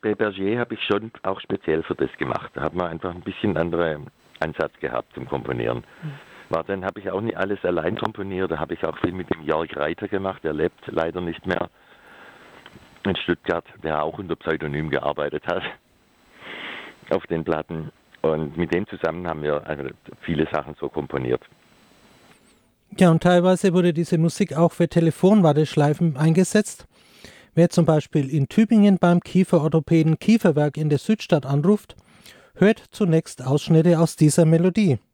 bei Berger habe ich schon auch speziell für das gemacht. Da hat man einfach ein bisschen anderen Ansatz gehabt zum Komponieren. Dann habe ich auch nicht alles allein komponiert, da habe ich auch viel mit dem Jörg Reiter gemacht, der lebt leider nicht mehr in Stuttgart, der auch unter Pseudonym gearbeitet hat auf den Platten. Und mit dem zusammen haben wir also viele Sachen so komponiert. Ja, und teilweise wurde diese Musik auch für Telefonwarteschleifen eingesetzt. Wer zum Beispiel in Tübingen beim Kieferorthopäden Kieferwerk in der Südstadt anruft, hört zunächst Ausschnitte aus dieser Melodie.